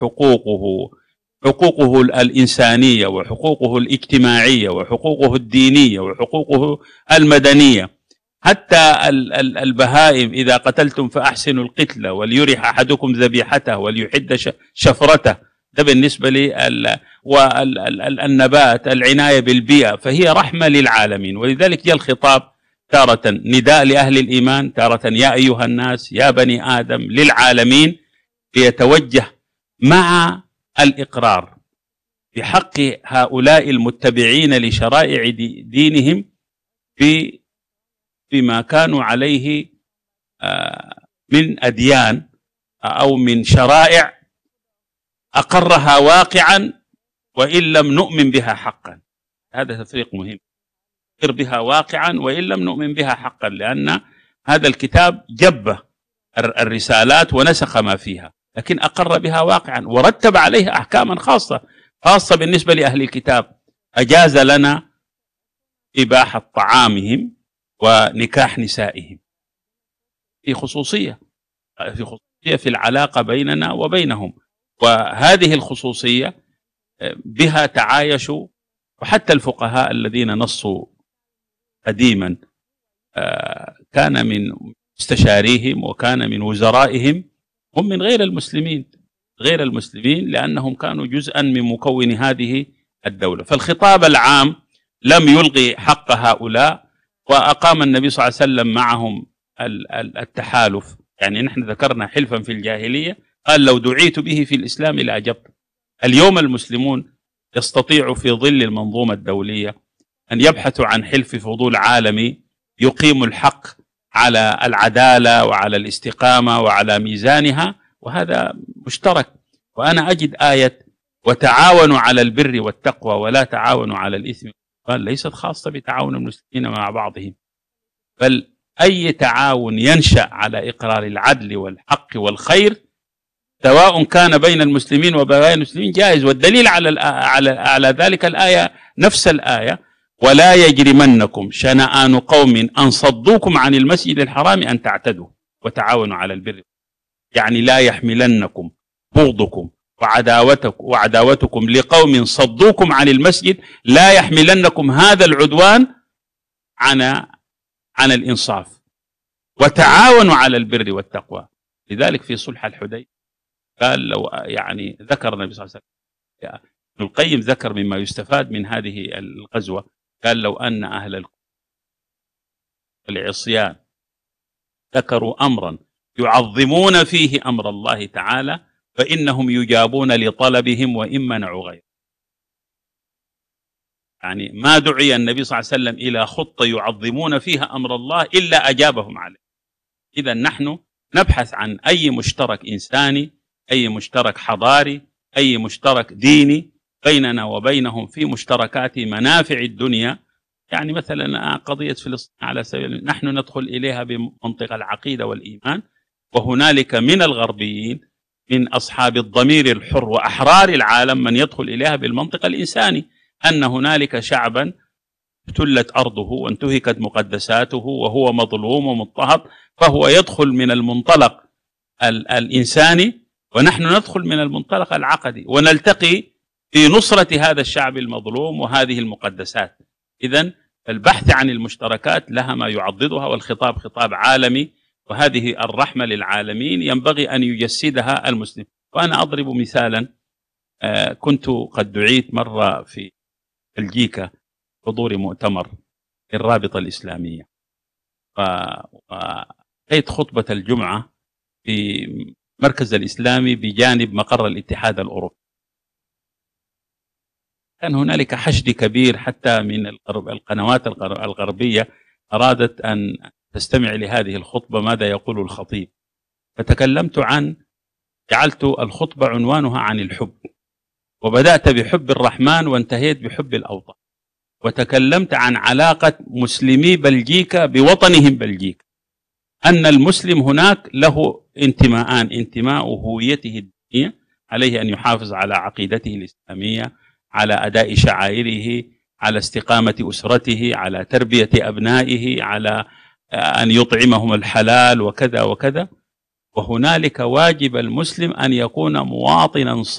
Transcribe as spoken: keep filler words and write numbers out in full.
حقوقه، حقوقه الإنسانية وحقوقه الاجتماعية وحقوقه الدينية وحقوقه المدنية. حتى البهائم إذا قتلتم فأحسنوا القتلة وليرح أحدكم ذبيحته وليحد شفرته، ده بالنسبة لي. والنبات، العناية بالبيئة، فهي رحمة للعالمين. ولذلك جاء الخطاب تارة نداء لأهل الإيمان، تارة يا أيها الناس، يا بني آدم، للعالمين، ليتوجه مع الإقرار بحق هؤلاء المتبعين لشرائع دينهم في فيما كانوا عليه من أديان أو من شرائع أقرها واقعا وإن لم نؤمن بها حقا. هذا تفريق مهم، نقر بها واقعا وإن لم نؤمن بها حقا، لأن هذا الكتاب جب الرسالات ونسخ ما فيها، لكن أقر بها واقعا ورتب عليها أحكاما خاصة خاصة بالنسبة لأهل الكتاب. أجاز لنا إباحة طعامهم ونكاح نسائهم في خصوصية في خصوصية في العلاقة بيننا وبينهم، وهذه الخصوصية بها تعايشوا. وحتى الفقهاء الذين نصوا قديما كان من مستشاريهم وكان من وزرائهم هم من غير المسلمين غير المسلمين لأنهم كانوا جزءا من مكون هذه الدولة. فالخطاب العام لم يلغي حق هؤلاء، وأقام النبي صلى الله عليه وسلم معهم التحالف. يعني نحن ذكرنا حلفا في الجاهلية، قال لو دعيت به في الإسلام لأجبت. اليوم المسلمون يستطيعوا في ظل المنظومة الدولية أن يبحثوا عن حلف فضول عالمي يقيم الحق على العدالة وعلى الاستقامة وعلى ميزانها، وهذا مشترك. وأنا أجد آية وتعاونوا على البر والتقوى ولا تعاونوا على الإثم، قال ليست خاصة بتعاون المسلمين مع بعضهم، بل أي تعاون ينشأ على إقرار العدل والحق والخير سواء كان بين المسلمين وبين المسلمين جائز. والدليل على على على ذلك الآية، نفس الآية: ولا يجرمنكم شنآن قوم أن صدوكم عن المسجد الحرام أن تعتدوا وتعاونوا على البر. يعني لا يحملنكم بغضكم وعداوتكم وعداوتكم لقوم صدوكم عن المسجد، لا يحملنكم هذا العدوان عن عن الإنصاف، وتعاونوا على البر والتقوى. لذلك في صلح الحديبية قال لو يعني ذكر النبي صلى الله عليه وسلم، ابن القيم ذكر مما يستفاد من هذه الغزوة، قال لو أن أهل العصيان ذكروا أمرا يعظمون فيه أمر الله تعالى فإنهم يجابون لطلبهم وإن منعوا غيره. يعني ما دعي النبي صلى الله عليه وسلم إلى خطة يعظمون فيها أمر الله إلا أجابهم عليه. إذا نحن نبحث عن أي مشترك إنساني، أي مشترك حضاري، أي مشترك ديني بيننا وبينهم في مشتركات منافع الدنيا. يعني مثلا قضية فلسطين على سبيل، نحن ندخل إليها بمنطق العقيدة والإيمان، وهنالك من الغربيين من أصحاب الضمير الحر وأحرار العالم من يدخل إليها بالمنطق الإنساني، أن هنالك شعبا ابتلت أرضه وانتهكت مقدساته وهو مظلوم ومضطهد، فهو يدخل من المنطلق الإنساني ونحن ندخل من المنطلق العقدي، ونلتقي في نصرة هذا الشعب المظلوم وهذه المقدسات. إذن البحث عن المشتركات لها ما يعضدها، والخطاب خطاب عالمي، وهذه الرحمة للعالمين ينبغي أن يجسدها المسلم. وأنا أضرب مثالا، كنت قد دعيت مرة في بلجيكا حضور مؤتمر الرابطة الإسلامية، وقيت خطبة الجمعة في مركز الإسلامي بجانب مقر الاتحاد الأوروبي. كان هنالك حشد كبير حتى من القنوات الغربية أرادت أن تستمع لهذه الخطبة ماذا يقول الخطيب، فتكلمت عن جعلت الخطبة عنوانها عن الحب، وبدأت بحب الرحمن وانتهيت بحب الأوطان، وتكلمت عن علاقة مسلمي بلجيكا بوطنهم بلجيكا، أن المسلم هناك له انتماءان: انتماء هويته الدينية، عليه أن يحافظ على عقيدته الإسلامية، على أداء شعائره، على استقامة أسرته، على تربية أبنائه، على أن يطعمهم الحلال وكذا وكذا. وهنالك واجب المسلم أن يكون مواطنا